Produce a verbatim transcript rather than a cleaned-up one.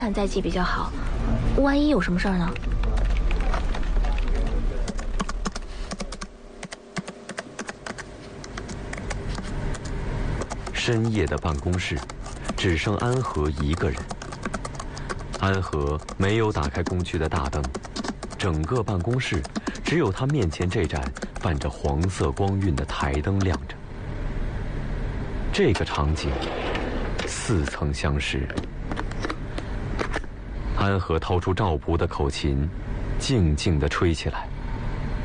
看在即比较好，万一有什么事儿呢？ 深夜的办公室，只剩安和一个人。安和没有打开工区的大灯，整个办公室只有他面前这盏泛着黄色光晕的台灯亮着。这个场景似曾相识。安和掏出赵博的口琴，静静地吹起来。